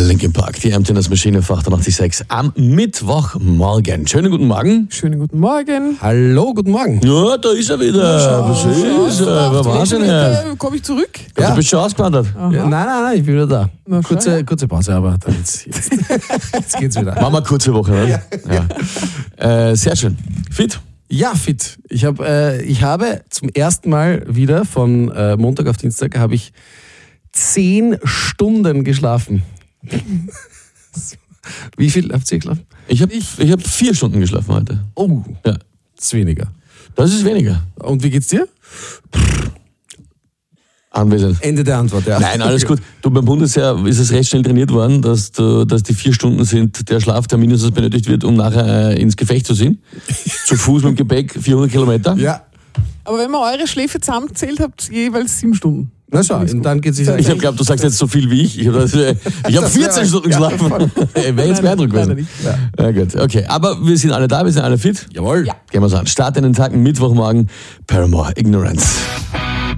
Linkin Park, die Emptiness Maschine auf 88.6 am Mittwochmorgen. Schönen guten Morgen. Schönen guten Morgen. Hallo, guten Morgen. Ja, da ist er wieder. Was ist er? Wer war denn her? Komme ich zurück? Ja. Du bist schon ausgewandert. Ja, nein, ich bin wieder da. Na, Kurze Pause, aber dann jetzt geht's wieder. Machen wir eine kurze Woche, ne? Ja. Sehr schön. Fit? Ja, fit. Ich habe zum ersten Mal wieder von Montag auf Dienstag habe ich 10 Stunden geschlafen. Wie viel habt ihr geschlafen? Ich hab 4 Stunden geschlafen heute. Oh, Ja. das ist weniger. Das ist weniger. Und wie geht's dir? Anwesend. Ende der Antwort, ja. Nein, alles gut. Du, beim Bundesheer ist es recht schnell trainiert worden, dass die 4 Stunden sind der Schlaf, der mindestens benötigt wird, um nachher ins Gefecht zu ziehen. Zu Fuß mit dem Gepäck 400 Kilometer. Ja. Aber wenn man eure Schläfe zusammenzählt, habt ihr jeweils 7 Stunden. Na so, und dann geht's sich Ich habe geglaubt, du sagst jetzt so viel wie ich. Ich habe 14 Stunden geschlafen. Wäre jetzt beeindruckt leider gewesen. nicht. Ja, gut. Okay, aber wir sind alle da, wir sind alle fit. Jawohl. Gehen wir so an. Start in den Tag, Mittwochmorgen. Paramore, Ignorance.